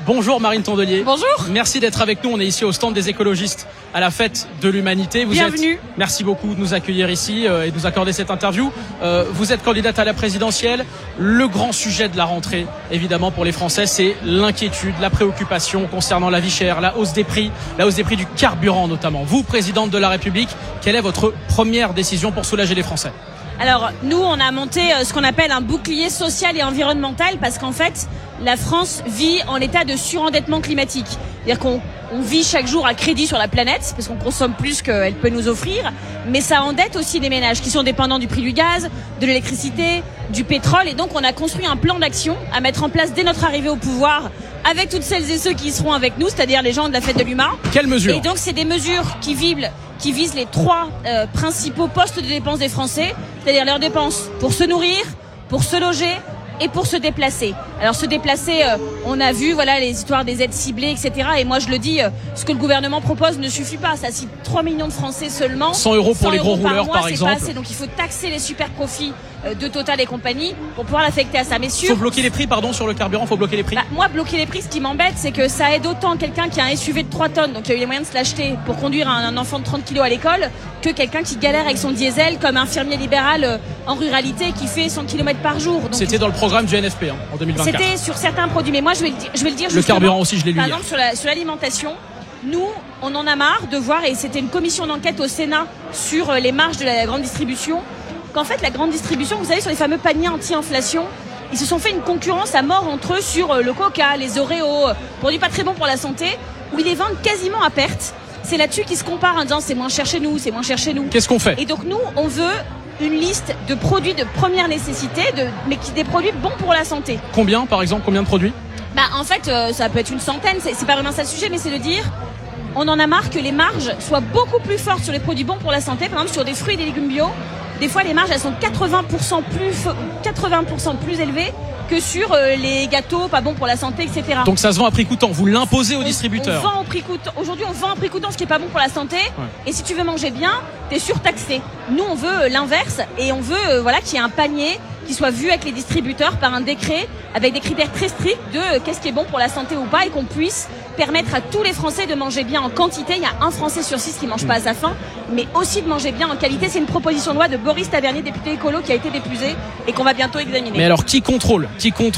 Bonjour Marine Tondelier. Bonjour. Merci d'être avec nous. On est ici au stand des écologistes à la fête de l'humanité. Bienvenue. Merci beaucoup de nous accueillir ici et de nous accorder cette interview. Vous êtes candidate à la présidentielle. Le grand sujet de la rentrée, évidemment, pour les Français, c'est l'inquiétude, la préoccupation concernant la vie chère, la hausse des prix du carburant notamment. Vous, présidente de la République, quelle est votre première décision pour soulager les Français ? Alors, nous, on a monté ce qu'on appelle un bouclier social et environnemental parce qu'en fait, la France vit en état de surendettement climatique. C'est-à-dire qu'on vit chaque jour à crédit sur la planète parce qu'on consomme plus qu'elle peut nous offrir, mais ça endette aussi des ménages qui sont dépendants du prix du gaz, de l'électricité, du pétrole. Et donc, on a construit un plan d'action à mettre en place dès notre arrivée au pouvoir avec toutes celles et ceux qui seront avec nous, c'est-à-dire les gens de la fête de l'humain. Quelles mesures ? Et donc, c'est des mesures qui visent les trois principaux postes de dépenses des Français, c'est-à-dire leurs dépenses pour se nourrir, pour se loger et pour se déplacer. Alors se déplacer, on a vu les histoires des aides ciblées, etc. Et moi je le dis, ce que le gouvernement propose ne suffit pas. Ça cible 3 millions de Français seulement. 100 € pour les gros rouleurs par exemple. Pas assez, donc il faut taxer les super profits de Total et compagnie pour pouvoir l'affecter à ça. Mais faut bloquer les prix, sur le carburant, faut bloquer les prix. Moi, bloquer les prix, ce qui m'embête, c'est que ça aide autant quelqu'un qui a un SUV de 3 tonnes, donc qui a eu les moyens de se l'acheter pour conduire un enfant de 30 kilos à l'école, que quelqu'un qui galère avec son diesel, comme un infirmier libéral en ruralité qui fait 100 km par jour. Donc, c'était dans le programme du NFP en 2024. C'était sur certains produits, mais moi je vais le dire. Le carburant aussi, je l'ai lu. Par exemple, sur l'alimentation, nous, on en a marre de voir, et c'était une commission d'enquête au Sénat sur les marges de la grande distribution, qu'en fait la grande distribution, vous savez, sur les fameux paniers anti-inflation, ils se sont fait une concurrence à mort entre eux sur le Coca, les Oreos, produits pas très bons pour la santé, où ils les vendent quasiment à perte. C'est là-dessus qu'ils se comparent en disant c'est moins cher chez nous, c'est moins cher chez nous. Qu'est-ce qu'on fait ? Et donc nous, on veut une liste de produits de première nécessité, mais des produits bons pour la santé. Combien, par exemple, combien de produits ? En fait, ça peut être une centaine, c'est pas vraiment ça le sujet, mais c'est de dire, on en a marre que les marges soient beaucoup plus fortes sur les produits bons pour la santé, par exemple sur des fruits et des légumes bio. Des fois, les marges, elles sont 80% plus élevées que sur les gâteaux pas bons pour la santé, etc. Donc ça se vend à prix coûtant, vous l'imposez aux distributeurs. On vend au prix coûtant. Aujourd'hui, on vend à prix coûtant ce qui est pas bon pour la santé. Ouais. Et si tu veux manger bien, t'es surtaxé. Nous, on veut l'inverse et on veut qu'il y ait un panier qui soit vu avec les distributeurs par un décret avec des critères très stricts de qu'est-ce qui est bon pour la santé ou pas et qu'on puisse permettre à tous les Français de manger bien en quantité. Il y a un Français sur 6 qui mange pas à sa faim, mais aussi de manger bien en qualité. C'est une proposition de loi de Boris Tavernier, député écolo, qui a été déposée et qu'on va bientôt examiner. Mais alors, qui contrôle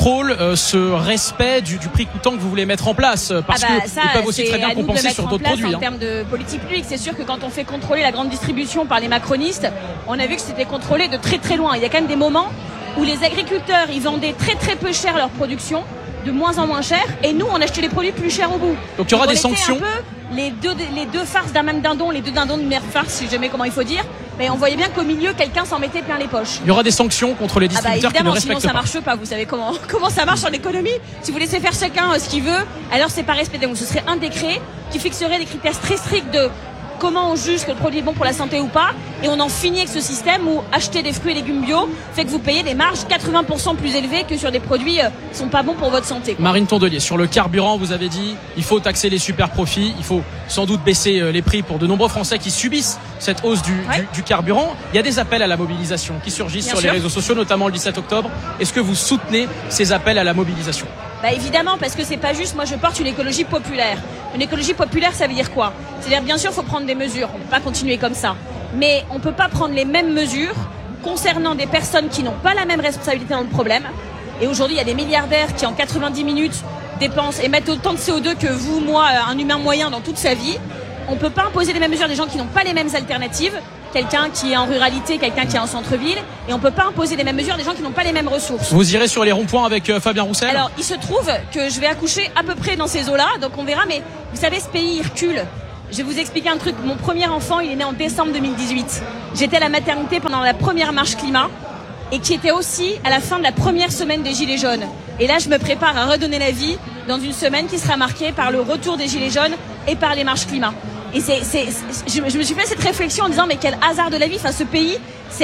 ce respect du prix coûtant que vous voulez mettre en place ? Parce qu'ils peuvent aussi très bien compenser sur d'autres produits. En termes de politique publique, c'est sûr que quand on fait contrôler la grande distribution par les macronistes, on a vu que c'était contrôlé de très très loin. Il y a quand même des moments où les agriculteurs, ils vendaient très très peu cher leur production, de moins en moins cher, et nous, on achetait les produits plus chers au bout. Donc il y aura des sanctions. Un peu les deux farces d'un même dindon, les deux dindons de mère farce, si jamais comment il faut dire, mais on voyait bien qu'au milieu, quelqu'un s'en mettait plein les poches. Il y aura des sanctions contre les distributeurs qui ne respectent pas. Sinon ça marche pas, vous savez comment ça marche en économie. Si vous laissez faire chacun ce qu'il veut, alors c'est pas respecté. Donc ce serait un décret qui fixerait des critères très stricts de comment on juge que le produit est bon pour la santé ou pas, et on en finit avec ce système où acheter des fruits et légumes bio fait que vous payez des marges 80% plus élevées que sur des produits qui sont pas bons pour votre santé. Marine Tondelier, sur le carburant, vous avez dit il faut taxer les super profits, il faut sans doute baisser les prix pour de nombreux Français qui subissent cette hausse du carburant. Il y a des appels à la mobilisation qui surgissent sur les réseaux sociaux, notamment le 17 octobre. Est-ce que vous soutenez ces appels à la mobilisation ? Évidemment, parce que c'est pas juste. Moi, je porte une écologie populaire. Une écologie populaire, ça veut dire quoi ? C'est-à-dire, bien sûr, il faut prendre des mesures. On peut pas continuer comme ça. Mais on peut pas prendre les mêmes mesures concernant des personnes qui n'ont pas la même responsabilité dans le problème. Et aujourd'hui, il y a des milliardaires qui, en 90 minutes, dépensent, émettent autant de CO2 que vous, moi, un humain moyen dans toute sa vie. On peut pas imposer les mêmes mesures à des gens qui n'ont pas les mêmes alternatives. Quelqu'un qui est en ruralité, quelqu'un qui est en centre-ville, et on peut pas imposer les mêmes mesures à des gens qui n'ont pas les mêmes ressources. Vous irez sur les ronds-points avec Fabien Roussel ? Alors, il se trouve que je vais accoucher à peu près dans ces eaux-là, donc on verra, mais vous savez, ce pays, il recule. Je vais vous expliquer un truc. Mon premier enfant, il est né en décembre 2018. J'étais à la maternité pendant la première marche climat, et qui était aussi à la fin de la première semaine des Gilets jaunes. Et là, je me prépare à redonner la vie dans une semaine qui sera marquée par le retour des Gilets jaunes et par les marches climat. Et je me suis fait cette réflexion en disant mais quel hasard de la vie. Enfin, ce pays,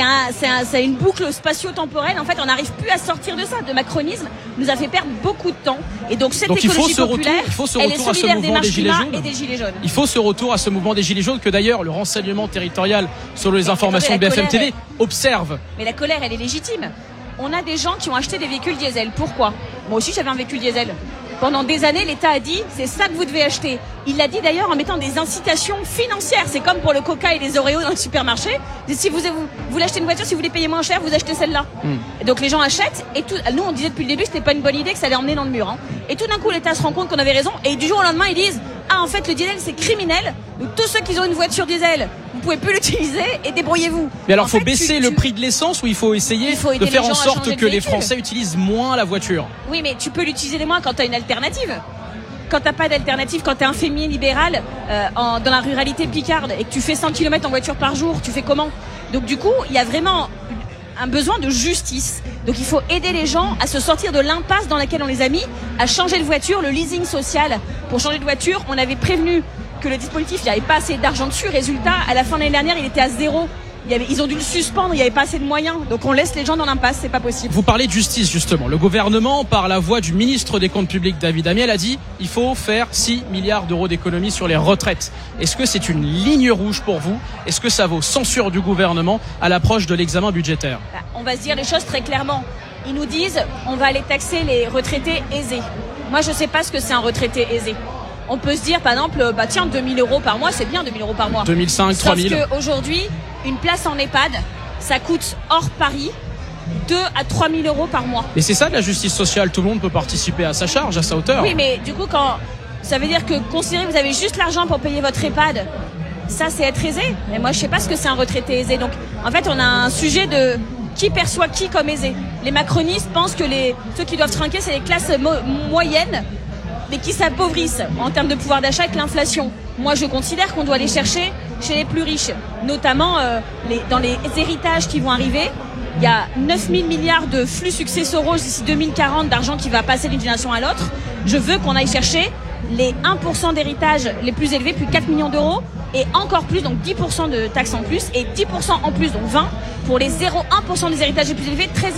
c'est une boucle spatio-temporelle. En fait, on n'arrive plus à sortir de ça. Le macronisme nous a fait perdre beaucoup de temps. Et donc cette écologie populaire, elle est solidaire des marches climat et des Gilets jaunes. Il faut ce retour à ce mouvement des Gilets jaunes que d'ailleurs le renseignement territorial sur les informations de BFM TV observe. Mais la colère, elle est légitime. On a des gens qui ont acheté des véhicules diesel. Pourquoi ? Moi aussi, j'avais un véhicule diesel. Pendant des années, l'État a dit, c'est ça que vous devez acheter. Il l'a dit d'ailleurs en mettant des incitations financières. C'est comme pour le Coca et les Oreos dans le supermarché. Si vous voulez acheter une voiture, si vous voulez payer moins cher, vous achetez celle-là. Et donc les gens achètent. Et nous, on disait depuis le début que c'était pas une bonne idée, que ça allait emmener dans le mur. Hein. Et tout d'un coup, l'État se rend compte qu'on avait raison. Et du jour au lendemain, ils disent, ah, en fait, le diesel, c'est criminel. Donc tous ceux qui ont une voiture diesel, vous pouvez plus l'utiliser et débrouillez-vous. Mais alors, faut baisser le prix de l'essence ou il faut essayer de faire en sorte que les Français utilisent moins la voiture? Oui, mais tu peux l'utiliser moins quand tu as une alternative. Quand t'as pas d'alternative, quand t'es un féminin libéral dans la ruralité picarde et que tu fais 100 km en voiture par jour, tu fais comment? Donc du coup, il y a vraiment un besoin de justice. Donc il faut aider les gens à se sortir de l'impasse dans laquelle on les a mis, à changer de voiture, le leasing social. Pour changer de voiture, on avait prévenu que le dispositif, il n'y avait pas assez d'argent dessus. Résultat, à la fin de l'année dernière, il était à 0. Ils ont dû le suspendre, il n'y avait pas assez de moyens. Donc on laisse les gens dans l'impasse, c'est pas possible. Vous parlez de justice justement. Le gouvernement, par la voix du ministre des Comptes publics David Amiel, a dit il faut faire 6 milliards d'euros d'économies sur les retraites. Est-ce que c'est une ligne rouge pour vous? Est-ce que ça vaut censure du gouvernement à l'approche de l'examen budgétaire? On va se dire les choses très clairement. Ils nous disent on va aller taxer les retraités aisés. Moi je sais pas ce que c'est un retraité aisé. On peut se dire par exemple, tiens, 2000 euros par mois, c'est bien 2000 euros par mois. 2005, 3000. Sauf qu'aujourd'hui, une place en EHPAD, ça coûte hors Paris 2 à 3 000 euros par mois. Et c'est ça de la justice sociale, tout le monde peut participer à sa charge, à sa hauteur. Oui, mais du coup, ça veut dire que considérer que vous avez juste l'argent pour payer votre EHPAD, ça c'est être aisé. Mais moi je sais pas ce que c'est un retraité aisé. Donc en fait on a un sujet de qui perçoit qui comme aisé. Les macronistes pensent que ceux qui doivent trinquer c'est les classes moyennes, mais qui s'appauvrissent en termes de pouvoir d'achat avec l'inflation. Moi je considère qu'on doit aller chercher chez les plus riches, notamment dans les héritages qui vont arriver. Il y a 9 000 milliards de flux successoraux d'ici 2040 d'argent qui va passer d'une génération à l'autre. Je veux qu'on aille chercher les 1% d'héritage les plus élevés, plus 4 millions d'euros, et encore plus, donc 10% de taxes en plus, et 10% en plus, donc 20, pour les 0,1% des héritages les plus élevés, 13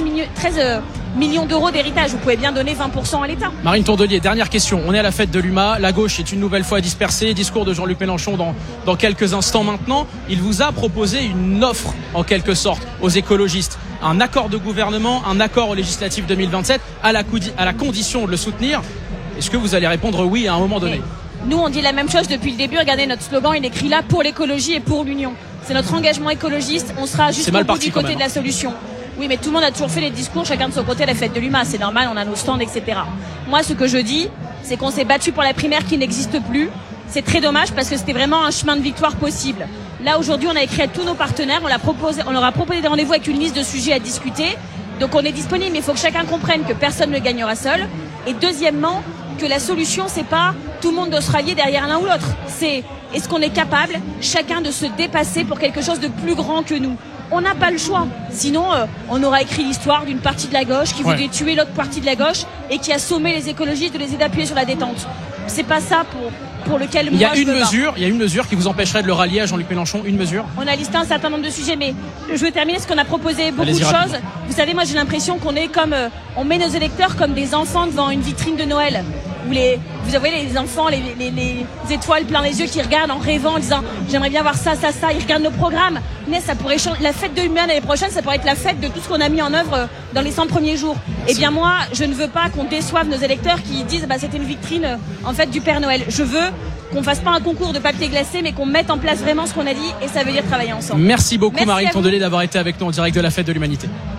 millions d'euros d'héritage. Vous pouvez bien donner 20% à l'État. Marine Tondelier, dernière question. On est à la fête de l'UMA. La gauche est une nouvelle fois dispersée. Discours de Jean-Luc Mélenchon dans quelques instants maintenant. Il vous a proposé une offre, en quelque sorte, aux écologistes. Un accord de gouvernement, un accord au législatif 2027, à la condition de le soutenir. Est-ce que vous allez répondre oui à un moment donné? Nous, on dit la même chose depuis le début. Regardez, notre slogan, il est écrit là pour l'écologie et pour l'union. C'est notre engagement écologiste. On sera jusqu'au bout du côté de la solution. Oui, mais tout le monde a toujours fait les discours, chacun de son côté à la fête de l'UMA. C'est normal, on a nos stands, etc. Moi, ce que je dis, c'est qu'on s'est battu pour la primaire qui n'existe plus. C'est très dommage parce que c'était vraiment un chemin de victoire possible. Là, aujourd'hui, on a écrit à tous nos partenaires. On leur a proposé des rendez-vous avec une liste de sujets à discuter. Donc, on est disponible, mais il faut que chacun comprenne que personne ne gagnera seul. Et deuxièmement, que la solution, c'est pas tout le monde doit se rallier derrière l'un ou l'autre. C'est est-ce qu'on est capable, chacun, de se dépasser pour quelque chose de plus grand que nous. On n'a pas le choix. Sinon, on aura écrit l'histoire d'une partie de la gauche qui voulait tuer l'autre partie de la gauche et qui a sommé les écologistes de les aider à appuyer sur la détente. C'est pas ça pour lequel moi je me bats. Il y a une mesure qui vous empêcherait de le rallier à Jean-Luc Mélenchon, une mesure. On a listé un certain nombre de sujets, mais je veux terminer ce qu'on a proposé beaucoup de choses. Vous savez, moi j'ai l'impression qu'on est comme on met nos électeurs comme des enfants devant une vitrine de Noël. Où vous voyez les enfants, les étoiles plein les yeux qui regardent en rêvant, en disant j'aimerais bien voir ça. Ils regardent nos programmes. Mais ça pourrait changer. La fête de l'UMA l'année prochaine, ça pourrait être la fête de tout ce qu'on a mis en œuvre dans les 100 premiers jours. Eh bien moi, je ne veux pas qu'on déçoive nos électeurs qui disent c'était une vitrine en fait du Père Noël. Je veux qu'on fasse pas un concours de papier glacé, mais qu'on mette en place vraiment ce qu'on a dit, et ça veut dire travailler ensemble. Merci beaucoup Marine Tondelier d'avoir été avec nous en direct de la fête de l'Humanité.